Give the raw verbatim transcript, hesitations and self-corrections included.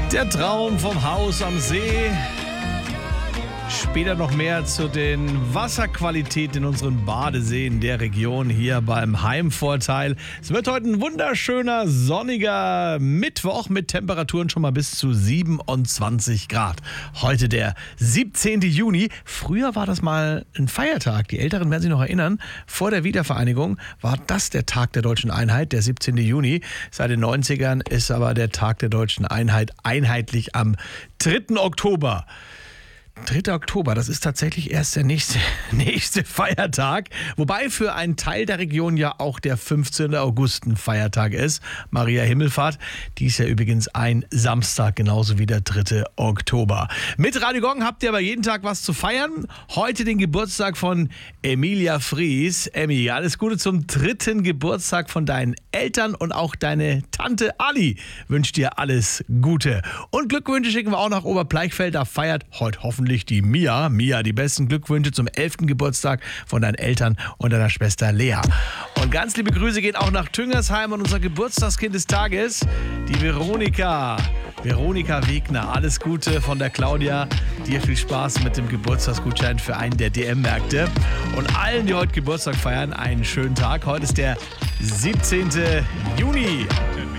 Der Traum vom Haus am See. Später noch mehr zu den Wasserqualitäten in unseren Badeseen der Region hier beim Heimvorteil. Es wird heute ein wunderschöner, sonniger Mittwoch mit Temperaturen schon mal bis zu siebenundzwanzig Grad. Heute der siebzehnten Juni. Früher war das mal ein Feiertag. Die Älteren werden sich noch erinnern. Vor der Wiedervereinigung war das der Tag der Deutschen Einheit, der siebzehnten Juni. Seit den neunzigern ist aber der Tag der Deutschen Einheit einheitlich am dritten Oktober. dritter Oktober, das ist tatsächlich erst der nächste, nächste Feiertag. Wobei für einen Teil der Region ja auch der fünfzehnten August ein Feiertag ist. Maria Himmelfahrt, die ist ja übrigens ein Samstag, genauso wie der dritte Oktober. Mit Radio Gong habt ihr aber jeden Tag was zu feiern. Heute den Geburtstag von Emilia Fries. Emmy, alles Gute zum dritten Geburtstag von deinen Eltern und auch deine Tante Ali wünscht dir alles Gute. Und Glückwünsche schicken wir auch nach Oberbleichfeld. Da feiert heute hoffentlich die Mia. Mia, die besten Glückwünsche zum elften Geburtstag von deinen Eltern und deiner Schwester Lea. Und ganz liebe Grüße gehen auch nach Tüngersheim und unser Geburtstagskind des Tages, die Veronika. Veronika Wegner, alles Gute von der Claudia. Dir viel Spaß mit dem Geburtstagsgutschein für einen der D M-Märkte. Und allen, die heute Geburtstag feiern, einen schönen Tag. Heute ist der siebzehnten Juni.